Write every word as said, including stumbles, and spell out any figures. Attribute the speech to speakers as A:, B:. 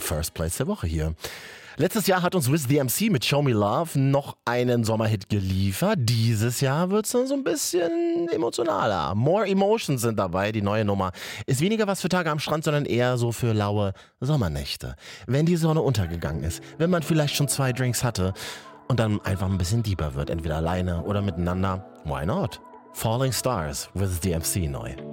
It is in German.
A: First Place der Woche hier. Letztes Jahr hat uns Wiz the M C mit Show Me Love noch einen Sommerhit geliefert. Dieses Jahr wird es dann so ein bisschen emotionaler. More Emotions sind dabei. Die neue Nummer ist weniger was für Tage am Strand, sondern eher so für laue Sommernächte. Wenn die Sonne untergegangen ist, wenn man vielleicht schon zwei Drinks hatte und dann einfach ein bisschen deeper wird, entweder alleine oder miteinander. Why not? Falling Stars, Wiz the M C neu.